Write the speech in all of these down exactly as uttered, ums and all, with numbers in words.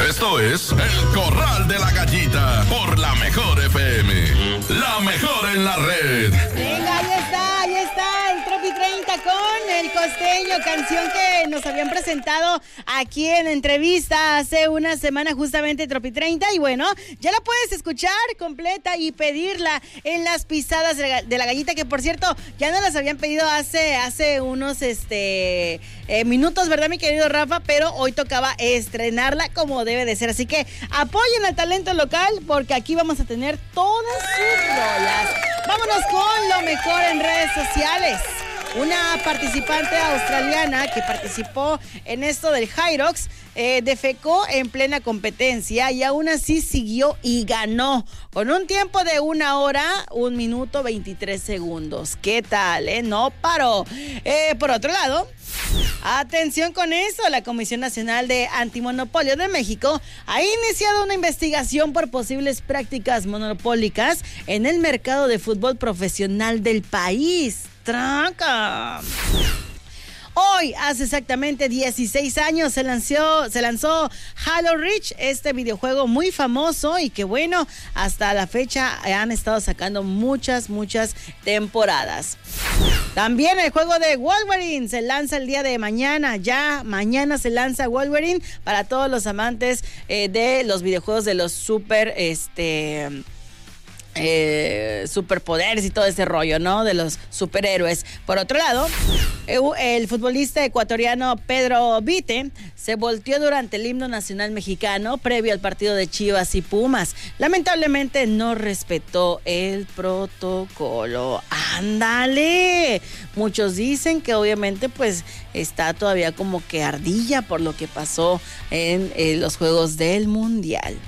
Esto es El Corral de la Gallita por la Mejor F M. La mejor en la red. Venga, ahí está, ahí está el Tropi treinta con El Costeño, canción que nos habían presentado aquí en entrevista hace una semana, justamente Tropi treinta. Y bueno, ya la puedes escuchar completa y pedirla en las pisadas de la, de la Gallita, que por cierto, ya nos las habían pedido hace, hace unos este eh, minutos, ¿verdad, mi querido Rafa? Pero hoy tocaba estrenarla como debe de ser. Así que apoyen al talento local, porque aquí vamos a tener todas sus rolas. Vámonos con lo mejor en redes sociales. Una participante australiana que participó en esto del Hyrox eh, defecó en plena competencia y aún así siguió y ganó con un tiempo de una hora, un minuto, veintitrés segundos. ¿Qué tal, eh? No paró. Eh, por otro lado, atención con eso, la Comisión Nacional de Antimonopolio de México ha iniciado una investigación por posibles prácticas monopólicas en el mercado de fútbol profesional del país. ¡Tranca! Hoy, hace exactamente dieciséis años, se lanzó, se lanzó Halo Reach, este videojuego muy famoso y que bueno, hasta la fecha han estado sacando muchas, muchas temporadas. También el juego de Wolverine se lanza el día de mañana, ya mañana se lanza Wolverine para todos los amantes eh, de los videojuegos de los super, este... Eh, superpoderes y todo ese rollo, ¿no? De los superhéroes. Por otro lado, el futbolista ecuatoriano Pedro Vite se volteó durante el himno nacional mexicano previo al partido de Chivas y Pumas. Lamentablemente no respetó el protocolo. ¡Ándale! Muchos dicen que obviamente pues está todavía como que ardilla por lo que pasó en eh, los Juegos del Mundial.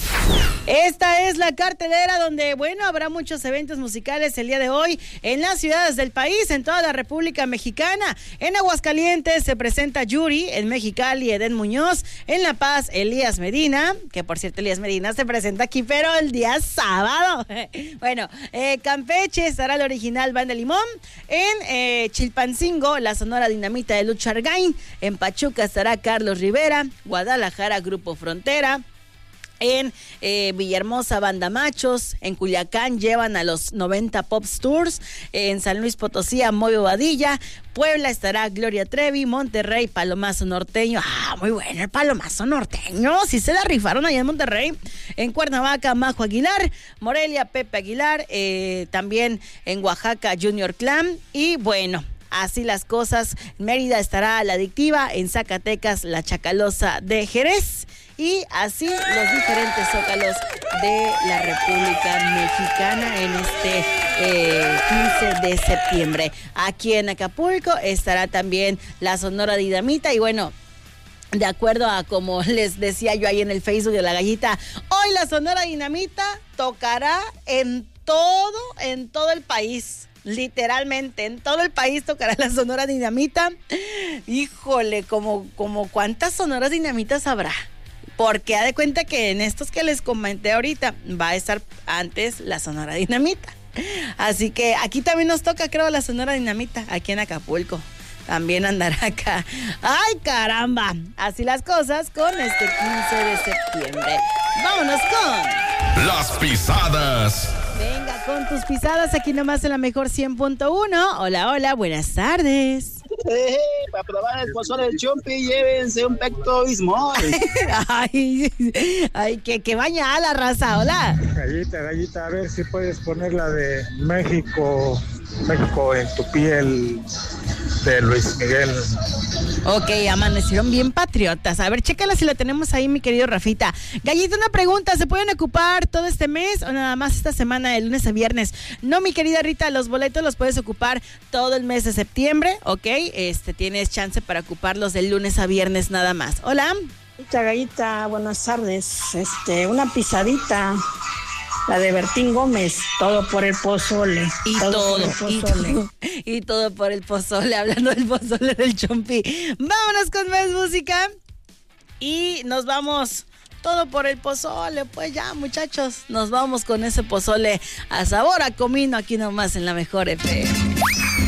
Esta es la cartelera donde, bueno, habrá muchos eventos musicales el día de hoy en las ciudades del país, en toda la República Mexicana. En Aguascalientes se presenta Yuri, en Mexicali Eden Muñoz, en La Paz Elías Medina, que por cierto Elías Medina se presenta aquí, pero el día sábado. Bueno, eh, Campeche estará el original Banda Limón, en eh, Chilpancingo la Sonora Dinamita de Lucha Argain, en Pachuca estará Carlos Rivera, Guadalajara Grupo Frontera. En eh, Villahermosa, Banda Machos. En Culiacán llevan a los noventa Pops Tours. En San Luis Potosí, Amoy Bobadilla. Puebla estará Gloria Trevi. Monterrey, Palomazo Norteño. Ah, muy bueno el Palomazo Norteño. Sí se la rifaron allá en Monterrey. En Cuernavaca, Majo Aguilar. Morelia, Pepe Aguilar. Eh, también en Oaxaca, Junior Clan. Y bueno, así las cosas. Mérida estará La Adictiva. En Zacatecas, La Chacalosa de Jerez. Y así los diferentes zócalos de la República Mexicana en este eh, quince de septiembre. Aquí en Acapulco estará también la Sonora Dinamita y bueno, de acuerdo a como les decía yo ahí en el Facebook de La Gallita, hoy la Sonora Dinamita tocará en todo, en todo el país. Literalmente, en todo el país tocará la Sonora Dinamita. Híjole, como, como cuántas Sonoras Dinamitas habrá. Porque haz de cuenta que en estos que les comenté ahorita va a estar antes la Sonora Dinamita. Así que aquí también nos toca, creo, la Sonora Dinamita, aquí en Acapulco. También andará acá. ¡Ay, caramba! Así las cosas con este quince de septiembre. ¡Vámonos con las pisadas! Venga, con tus pisadas aquí nomás en la Mejor cien punto uno. Hola, hola, buenas tardes. Eh, para probar el pozole del Chompi, llévense un Pecto Bismol. Ay, ay, que, que baña a la raza, hola. Gallita, gallita, a ver si puedes poner la de México, México en tu piel, de Luis Miguel. Ok, amanecieron bien patriotas. A ver, chécala si la tenemos ahí, mi querido Rafita. Gallita, una pregunta, ¿se pueden ocupar todo este mes o nada más esta semana de lunes a viernes? No, mi querida Rita, los boletos los puedes ocupar todo el mes de septiembre, ¿ok? Este, tienes chance para ocuparlos de lunes a viernes nada más. Hola. Gallita, gallita, buenas tardes. Este, una pisadita. La de Bertín Gómez, todo por el pozole. Y todo, todo y, todo y todo por el pozole, hablando del pozole del Chompi. Vámonos con más música. Y nos vamos todo por el pozole. Pues ya, muchachos, nos vamos con ese pozole a sabor a comino aquí nomás en la Mejor F M.